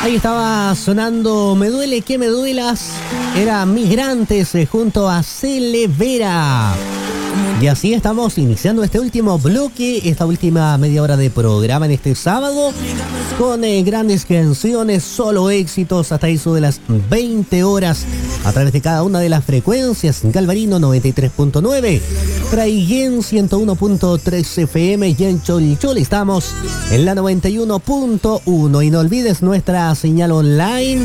Ahí estaba sonando Me duele que me duelas. Era Migrantes junto a Celevera. Y así estamos iniciando este último bloque, esta última media hora de programa en este sábado, con grandes canciones, solo éxitos, hasta eso de las 20 horas, a través de cada una de las frecuencias. Galvarino 93.9, Traiguén 101.3 FM y en Cholchol estamos en la 91.1. Y no olvides nuestra señal online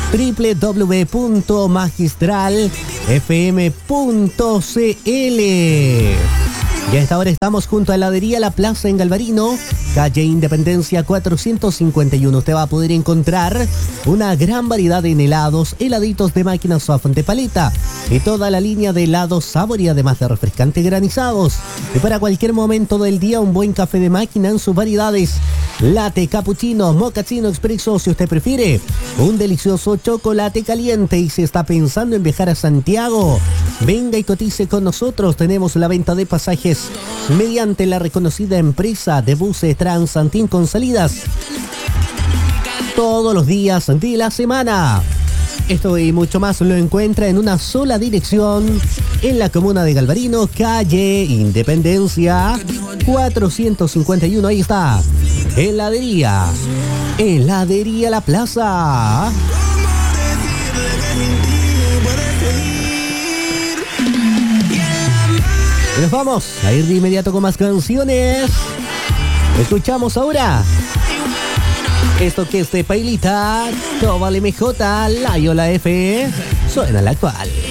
www.magistralfm.cl. Y a esta hora estamos junto a Heladería La Plaza en Galvarino, calle Independencia 451. Usted va a poder encontrar una gran variedad en helados, heladitos de máquina soft de paleta y toda la línea de helados sabor y además de refrescantes granizados. Y para cualquier momento del día, un buen café de máquina en sus variedades: latte, cappuccino, mochaccino expreso si usted prefiere, un delicioso chocolate caliente. Y si está pensando en viajar a Santiago, venga y cotice con nosotros. Tenemos la venta de pasajes mediante la reconocida empresa de buses Transantín, con salidas todos los días de la semana. Esto y mucho más lo encuentra en una sola dirección en la comuna de Galvarino, calle Independencia 451. Ahí está, Heladería La Plaza. Y nos vamos a ir de inmediato con más canciones. Escuchamos ahora esto que es de Pailita, Tobal MJ, la Yola F, suena la actual.